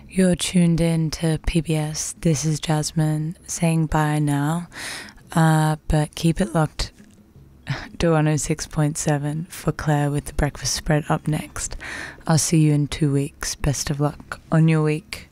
You're tuned in to PBS. This is Jasmine saying bye now, but keep it locked to 106.7 for Claire with the breakfast spread up next. I'll see you in 2 weeks. Best of luck on your week.